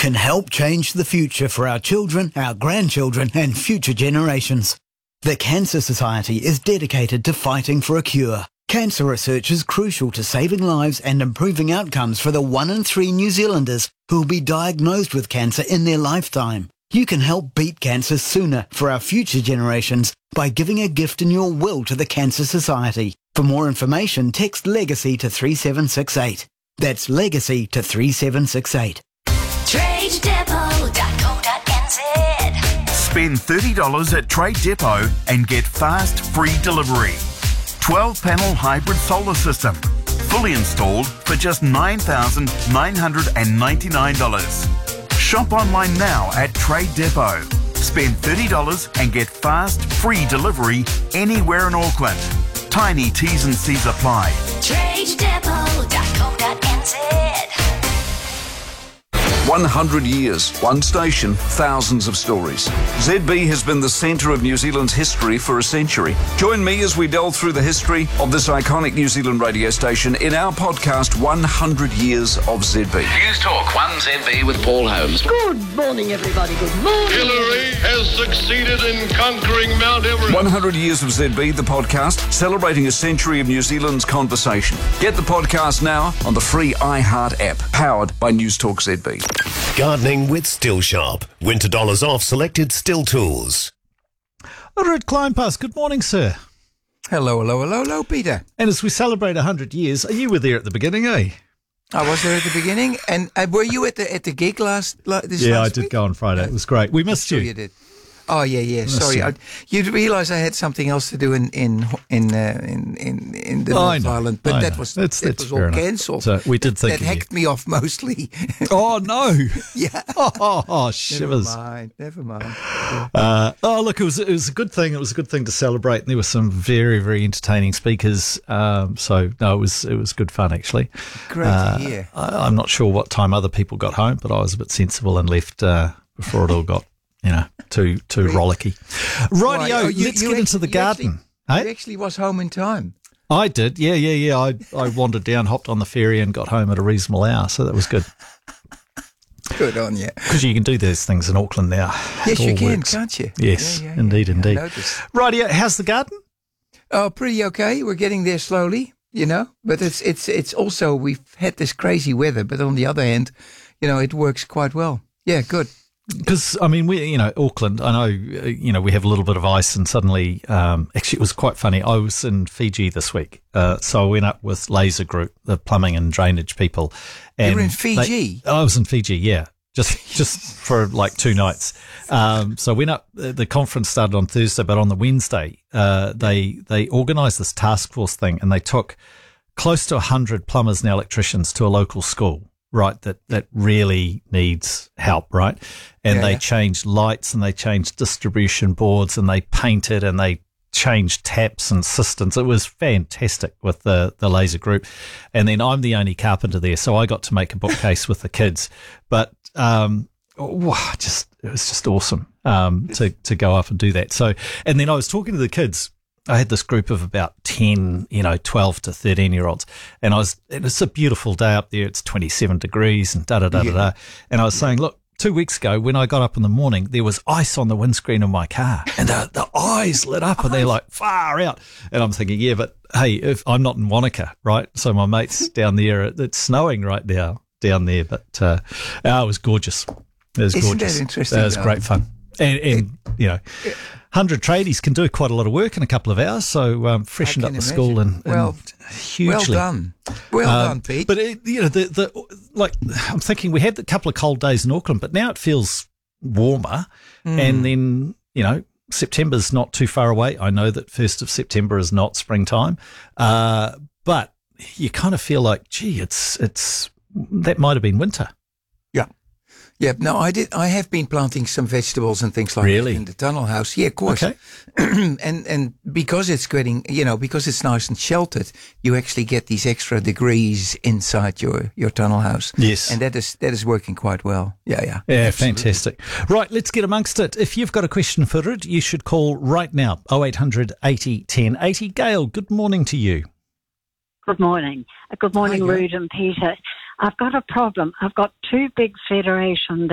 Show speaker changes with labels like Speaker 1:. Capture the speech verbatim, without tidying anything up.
Speaker 1: can help change the future for our children, our grandchildren and future generations. The Cancer Society is dedicated to fighting for a cure. Cancer research is crucial to saving lives and improving outcomes for the one in three New Zealanders who will be diagnosed with cancer in their lifetime. You can help beat cancer sooner for our future generations by giving a gift in your will to the Cancer Society. For more information, text LEGACY to three seven six eight. That's LEGACY to three seven six eight.
Speaker 2: trade depot dot co dot n z.
Speaker 3: Spend thirty dollars at Trade Depot and get fast, free delivery. twelve panel hybrid solar system. Fully installed for just nine thousand nine hundred ninety-nine dollars. Shop online now at Trade Depot. Spend thirty dollars and get fast, free delivery anywhere in Auckland. Tiny T's and C's apply.
Speaker 2: trade depot dot co dot n z.
Speaker 4: one hundred years, one station, thousands of stories. Z B has been the centre of New Zealand's history for a century. Join me as we delve through the history of this iconic New Zealand radio station in our podcast, one hundred years of Z B.
Speaker 5: News Talk one Z B with Paul Holmes.
Speaker 6: Good morning, everybody. Good morning.
Speaker 7: Hillary has succeeded in conquering Mount Everest.
Speaker 4: one hundred years of Z B, the podcast, celebrating a century of New Zealand's conversation. Get the podcast now on the free iHeart app, powered by News Talk Z B.
Speaker 8: Gardening with Still Sharp. Winter dollars off selected Still tools.
Speaker 9: Red Kleinpass, good morning, sir.
Speaker 10: Hello, hello, hello, hello, Peter.
Speaker 9: And as we celebrate one hundred years, you were there at the beginning, eh?
Speaker 10: I was there at the beginning. And uh, were you at the at the gig last, la- this
Speaker 9: yeah,
Speaker 10: last
Speaker 9: I did
Speaker 10: week?
Speaker 9: go on Friday. It was great. We missed
Speaker 10: Sure
Speaker 9: you.
Speaker 10: you did. Oh, yeah, yeah. Sorry.
Speaker 9: you.
Speaker 10: I, you'd realise I had something else to do in in in uh, in, in, in the
Speaker 9: Oh, I
Speaker 10: North
Speaker 9: know,
Speaker 10: Island, but
Speaker 9: I
Speaker 10: that
Speaker 9: know.
Speaker 10: was
Speaker 9: That's-
Speaker 10: that
Speaker 9: that's
Speaker 10: was
Speaker 9: fair
Speaker 10: all
Speaker 9: enough.
Speaker 10: cancelled.
Speaker 9: So we did think
Speaker 10: that
Speaker 9: of
Speaker 10: hacked me off mostly.
Speaker 9: Oh, no.
Speaker 10: yeah.
Speaker 9: Oh, oh, oh
Speaker 10: Never
Speaker 9: shivers.
Speaker 10: mind. Never mind.
Speaker 9: Uh, oh, look, it was it was a good thing. It was a good thing to celebrate. And there were some very, very entertaining speakers. Um, so, no, it was it was good fun, actually.
Speaker 10: Great
Speaker 9: Uh,
Speaker 10: to hear.
Speaker 9: I, I'm not sure what time other people got home, but I was a bit sensible and left uh, before it all got, you know, too too rollicky.
Speaker 10: Why?
Speaker 9: Rightio,
Speaker 10: Oh, you-
Speaker 9: let's
Speaker 10: you
Speaker 9: get
Speaker 10: actually-
Speaker 9: into the
Speaker 10: you
Speaker 9: garden.
Speaker 10: Actually,
Speaker 9: Hey?
Speaker 10: you actually was home in time.
Speaker 9: I did, yeah, yeah, yeah. I, I wandered down, hopped on the ferry and got home at a reasonable hour, so that was good.
Speaker 10: Good on you.
Speaker 9: Because you can do those things in Auckland now.
Speaker 10: Yes,
Speaker 9: It all
Speaker 10: you can,
Speaker 9: works.
Speaker 10: can't you?
Speaker 9: Yes,
Speaker 10: Yeah, yeah,
Speaker 9: indeed,
Speaker 10: yeah, I
Speaker 9: indeed.
Speaker 10: noticed.
Speaker 9: Rightio, how's the garden?
Speaker 10: Oh, pretty okay. We're getting there slowly, you know. But it's it's it's also we've had this crazy weather, but on the other hand, you know, it works quite well. Yeah, good.
Speaker 9: Because, I mean, we, you know, Auckland, I know, uh, you know, we have a little bit of ice and suddenly, um, actually, it was quite funny. I was in Fiji this week. Uh, so I went up with Laser Group, the plumbing and drainage people. And
Speaker 10: You were in Fiji?
Speaker 9: They, I was in Fiji, yeah. Just, just for like two nights. Um, so I went up, uh, the conference started on Thursday, but on the Wednesday, uh, they, they organised this task force thing and they took close to a hundred plumbers and electricians to a local school. Right, that, that really needs help, right? And
Speaker 10: Yeah,
Speaker 9: they
Speaker 10: yeah.
Speaker 9: changed lights and they changed distribution boards and they painted and they changed taps and systems. It was fantastic with the, the Laser Group. And then I'm the only carpenter there, so I got to make a bookcase with the kids. But um, oh, just it was just awesome um, to, to go up and do that. So, and then I was talking to the kids. I had this group of about ten, you know, twelve to thirteen year olds. And I was, and it's a beautiful day up there. It's twenty-seven degrees and da da da da da. And I was saying, look, two weeks ago when I got up in the morning, there was ice on the windscreen of my car and the, the eyes lit up and they're like far out. And I'm thinking, yeah, but hey, if I'm not in Wanaka, right? So my mate's down there, it's snowing right now down there, but, uh, oh, it was gorgeous. It was
Speaker 10: Isn't
Speaker 9: gorgeous.
Speaker 10: that interesting,
Speaker 9: That was
Speaker 10: though?
Speaker 9: great fun. And, and you know, one hundred tradies can do quite a lot of work in a couple of hours, so um, freshened
Speaker 10: I
Speaker 9: up
Speaker 10: can
Speaker 9: the school and, and
Speaker 10: Well-
Speaker 9: hugely.
Speaker 10: Well done. Well
Speaker 9: Um,
Speaker 10: done, Pete.
Speaker 9: But it, you know, the the like I'm thinking we had a couple of cold days in Auckland, but now it feels warmer,
Speaker 10: Hmm.
Speaker 9: and then you know September's not too far away. I know that first of September is not springtime, uh, but you kind of feel like, gee, it's it's that might have been winter.
Speaker 10: Yeah. Yeah, no, I did. I have been planting some vegetables and things like
Speaker 9: Really?
Speaker 10: that in the tunnel house. Yeah, of course.
Speaker 9: Okay.
Speaker 10: and and because it's getting, you know, because it's nice and sheltered, you actually get these extra degrees inside your, your tunnel house.
Speaker 9: Yes.
Speaker 10: And that is that is working quite well. Yeah, yeah.
Speaker 9: Yeah,
Speaker 10: Absolutely.
Speaker 9: fantastic. Right, let's get amongst it. If you've got a question for it, you should call right now, oh eight hundred eighty ten eighty. Gail, good morning to you.
Speaker 6: Good morning. Uh, Good morning,
Speaker 10: Hi, Gail.
Speaker 6: Rude and Peter. I've got a problem. I've got two big Federation